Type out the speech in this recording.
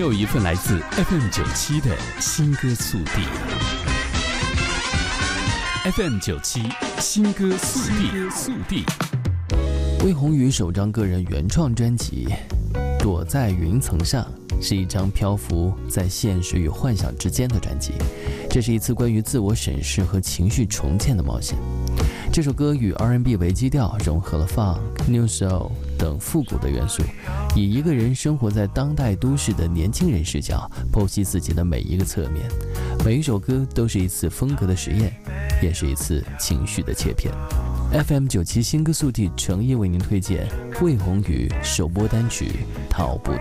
有一份来自 FM97 的新歌速递。FM97 新歌速递。 魏宏宇首张个人原创专辑《躲在云层上》是一张漂浮在现实与幻想之间的专辑，这是一次关于自我审视和情绪重建的冒险。这首歌与 R&B 为基调，融合了 Funk、New Soul 等复古的元素，以一个人生活在当代都市的年轻人视角，剖析自己的每一个侧面。每一首歌都是一次风格的实验，也是一次情绪的切片。FM97 新歌速递诚意为您推荐魏宏宇首播单曲《逃不